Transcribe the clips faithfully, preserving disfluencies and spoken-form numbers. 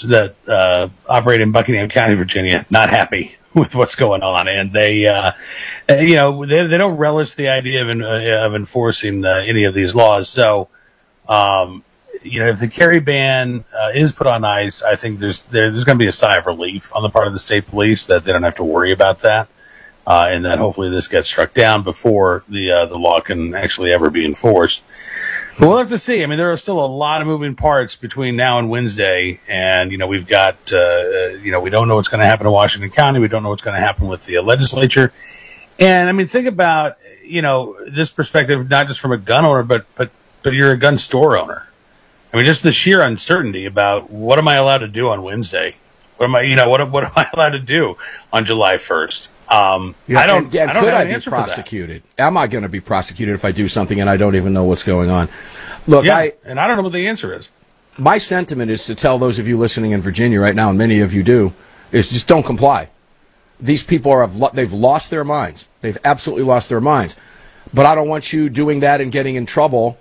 groups that uh, operate in Buckingham County, Virginia, not happy with what's going on, and they, uh, you know, they they don't relish the idea of uh, of enforcing uh, any of these laws. So, um, you know, if the carry ban uh, is put on ice, I think there's there, there's going to be a sigh of relief on the part of the state police that they don't have to worry about that, uh, and that hopefully this gets struck down before the uh, the law can actually ever be enforced. But we'll have to see. I mean, there are still a lot of moving parts between now and Wednesday. And, you know, we've got, uh, you know, we don't know what's going to happen in Washington County. We don't know what's going to happen with the uh, legislature. And, I mean, think about, you know, this perspective, not just from a gun owner, but, but, but you're a gun store owner. I mean, just the sheer uncertainty about what am I allowed to do on Wednesday? What am I, you know, what, what am I allowed to do on July first? Um, yeah, I don't, and, and I don't could have I an be answer prosecuted? Am I going to be prosecuted if I do something and I don't even know what's going on? Look, yeah, I, and I don't know what the answer is. My sentiment is to tell those of you listening in Virginia right now, and many of you do, is just don't comply. These people are, they've lost their minds. They've absolutely lost their minds. But I don't want you doing that and getting in trouble,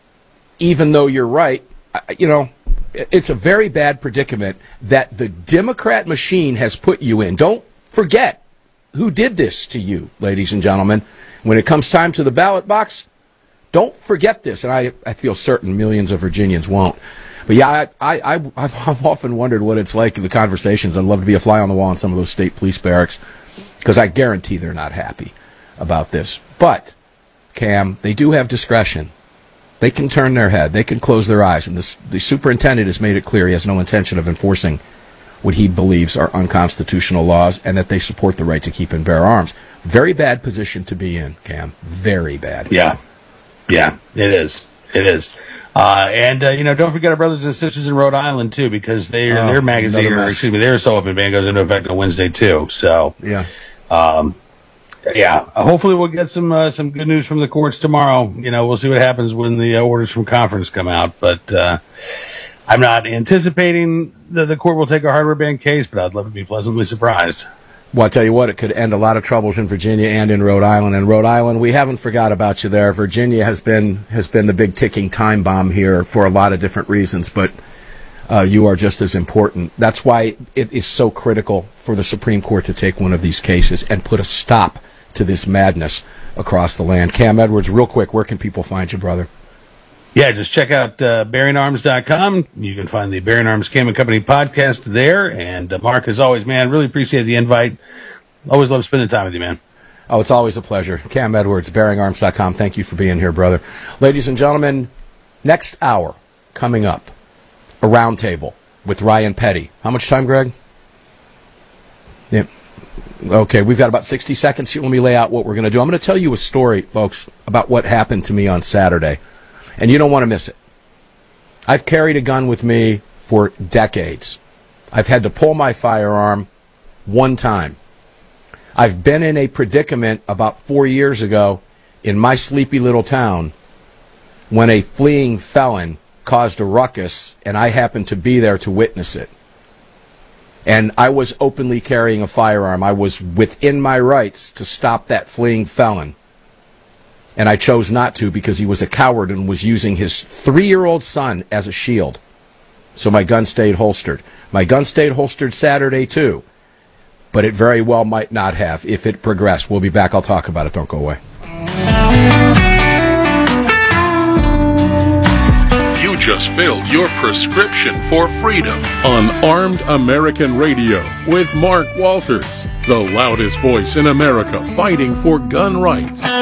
even though you're right. You know, it's a very bad predicament that the Democrat machine has put you in. Don't forget who did this to you, ladies and gentlemen. When it comes time to the ballot box, don't forget this. And I, I feel certain millions of Virginians won't. But yeah, I, I, I, I've often wondered what it's like in the conversations. I'd love to be a fly on the wall in some of those state police barracks, because I guarantee they're not happy about this. But, Cam, they do have discretion. They can turn their head. They can close their eyes. And this, the superintendent has made it clear he has no intention of enforcing what he believes are unconstitutional laws, and that they support the right to keep and bear arms. Very bad position to be in, Cam. Very bad. Yeah. Yeah, it is. It is. Uh, and, uh, you know, don't forget our brothers and sisters in Rhode Island, too, because they, oh, their magazine, or excuse me, their so open ban goes into effect on Wednesday, too. So, yeah. Um, yeah, hopefully we'll get some uh, some good news from the courts tomorrow. You know, we'll see what happens when the uh, orders from conference come out. But uh, I'm not anticipating that the court will take a hardware ban case, but I'd love to be pleasantly surprised. Well, I tell you what, it could end a lot of troubles in Virginia and in Rhode Island. And Rhode Island, we haven't forgot about you there. Virginia has been has been the big ticking time bomb here for a lot of different reasons, but uh, you are just as important. That's why it is so critical for the Supreme Court to take one of these cases and put a stop to this madness across the land. Cam Edwards, real quick, where can people find you, brother? Yeah, just check out uh, bearing arms dot com. You can find the Bearing Arms Cam and Company podcast there. And uh, Mark, as always, man, really appreciate the invite. Always love spending time with you, man. Oh, it's always a pleasure. Cam Edwards, bearing arms dot com. Thank you for being here, brother. Ladies and gentlemen, next hour coming up, a roundtable with Ryan Petty. How much time, Greg? Yeah. Okay, we've got about sixty seconds here. Let me lay out what we're going to do. I'm going to tell you a story, folks, about what happened to me on Saturday. And you don't want to miss it. I've carried a gun with me for decades. I've had to pull my firearm one time. I've been in a predicament about four years ago in my sleepy little town when a fleeing felon caused a ruckus, and I happened to be there to witness it. And I was openly carrying a firearm. I was within my rights to stop that fleeing felon. And I chose not to because he was a coward and was using his three-year-old son as a shield. So my gun stayed holstered. My gun stayed holstered Saturday, too. But it very well might not have if it progressed. We'll be back. I'll talk about it. Don't go away. You just filled your prescription for freedom on Armed American Radio with Mark Walters, the loudest voice in America fighting for gun rights.